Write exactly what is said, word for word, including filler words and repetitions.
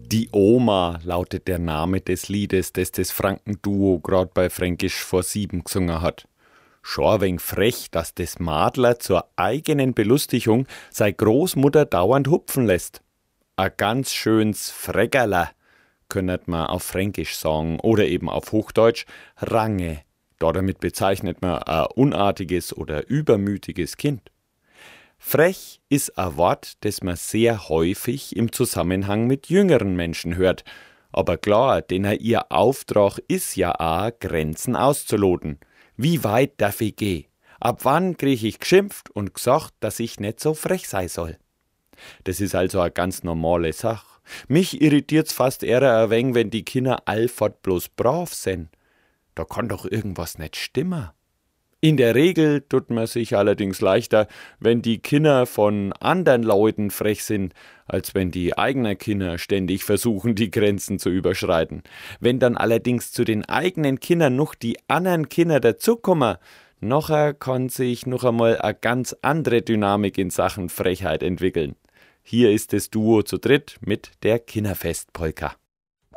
Die Oma lautet der Name des Liedes, das das Frankenduo grad bei Fränkisch vor sieben gesungen hat. Schon ein wenig frech, dass das Madler zur eigenen Belustigung sei Großmutter dauernd hupfen lässt. A ganz schöns Freggerler, könnet man auf Fränkisch sagen oder eben auf Hochdeutsch Range. Damit bezeichnet man ein unartiges oder übermütiges Kind. Frech ist ein Wort, das man sehr häufig im Zusammenhang mit jüngeren Menschen hört. Aber klar, denn ihr Auftrag ist ja auch, Grenzen auszuloten. Wie weit darf ich gehen? Ab wann krieg ich geschimpft und gesagt, dass ich nicht so frech sein soll? Das ist also eine ganz normale Sache. Mich irritiert's fast eher ein wenig, wenn die Kinder allfort bloß brav sind. Da kann doch irgendwas nicht stimmen. In der Regel tut man sich allerdings leichter, wenn die Kinder von anderen Leuten frech sind, als wenn die eigenen Kinder ständig versuchen, die Grenzen zu überschreiten. Wenn dann allerdings zu den eigenen Kindern noch die anderen Kinder dazukommen, nachher kann sich noch einmal eine ganz andere Dynamik in Sachen Frechheit entwickeln. Hier ist das Duo zu dritt mit der Kinderfestpolka.